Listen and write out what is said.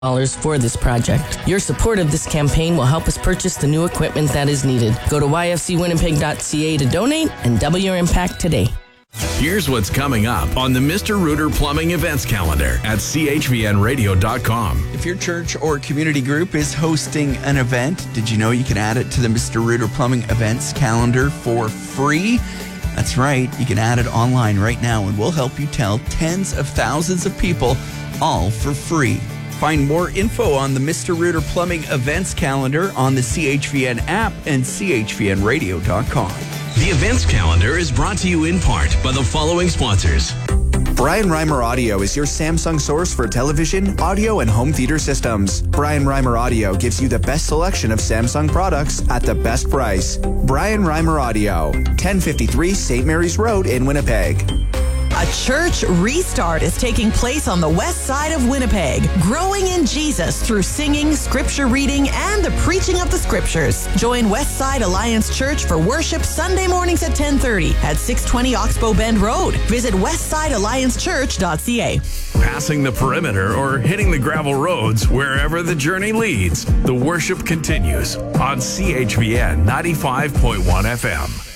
for this project. Your support of this campaign will help us purchase the new equipment that is needed. Go to yfcwinnipeg.ca to donate and double your impact today. Here's what's coming up on the Mr. Rooter Plumbing events calendar at chvnradio.com. If your church or community group is hosting an event, did you know you can add it to the Mr. Rooter Plumbing events calendar for free? That's right. You can add it online right now, and we'll help you tell tens of thousands of people, all for free. Find more info on the Mr. Rooter Plumbing events calendar on the CHVN app and chvnradio.com. The events calendar is brought to you in part by the following sponsors. Brian Reimer Audio is your Samsung source for television, audio, and home theater systems. Brian Reimer Audio gives you the best selection of Samsung products at the best price. Brian Reimer Audio, 1053 St. Mary's Road in Winnipeg. A church restart is taking place on the west side of Winnipeg, growing in Jesus through singing, scripture reading, and the preaching of the scriptures. Join Westside Alliance Church for worship Sunday mornings at 10:30 at 620 Oxbow Bend Road. Visit westsidealliancechurch.ca. Passing the perimeter or hitting the gravel roads, wherever the journey leads, the worship continues on CHVN 95.1 FM.